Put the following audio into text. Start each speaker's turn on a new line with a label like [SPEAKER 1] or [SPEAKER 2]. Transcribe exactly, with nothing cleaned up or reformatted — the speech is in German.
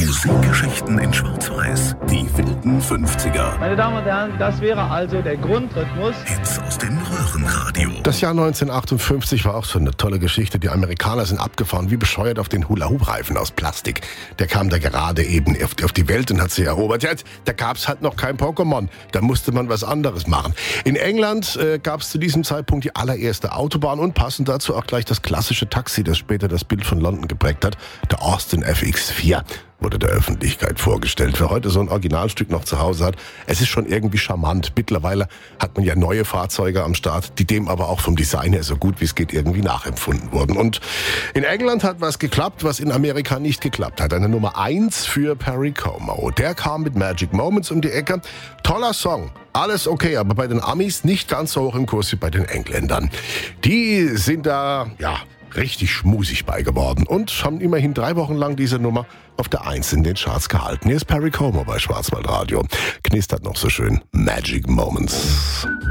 [SPEAKER 1] Musikgeschichten in Schwarz-Weiß. Die wilden fünfziger.
[SPEAKER 2] Meine Damen und Herren, das wäre also der Grundrhythmus.
[SPEAKER 1] Hits aus dem Röhrenradio.
[SPEAKER 3] Das Jahr neunzehnhundertachtundfünfzig war auch so eine tolle Geschichte. Die Amerikaner sind abgefahren, wie bescheuert, auf den Hula-Hoop-Reifen aus Plastik. Der kam da gerade eben auf die, auf die Welt und hat sie erobert. Jetzt, da gab's halt noch kein Pokémon. Da musste man was anderes machen. In England äh, gab's zu diesem Zeitpunkt die allererste Autobahn und passend dazu auch gleich das klassische Taxi, das später das Bild von London geprägt hat. Der Austin F X vier wurde der Öffentlichkeit vorgestellt. Wer heute so ein Originalstück noch zu Hause hat, es ist schon irgendwie charmant. Mittlerweile hat man ja neue Fahrzeuge am Start, die dem aber auch vom Design her so gut wie es geht irgendwie nachempfunden wurden. Und in England hat was geklappt, was in Amerika nicht geklappt hat. Eine Nummer eins für Perry Como. Der kam mit Magic Moments um die Ecke. Toller Song. Alles okay, aber bei den Amis nicht ganz so hoch im Kurs wie bei den Engländern. Die sind da, ja, richtig schmusig bei geworden und haben immerhin drei Wochen lang diese Nummer auf der Eins in den Charts gehalten. Hier ist Perry Como bei Schwarzwaldradio. Knistert noch so schön Magic Moments.